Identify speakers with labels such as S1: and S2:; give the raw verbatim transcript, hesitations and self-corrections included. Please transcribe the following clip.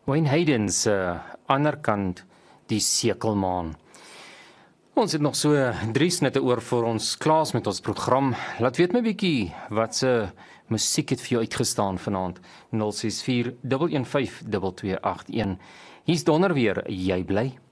S1: Wayne Haydens, uh, ander kant die sekelmaan. Ons het nog so drie snitte oor vir ons klaas met ons program. Laat weet my bietjie wat se musiek het vir jou uitgestaan vanaand. nul ses vier een een vyf twee twee agt een. Hier's donder weer, jy bly.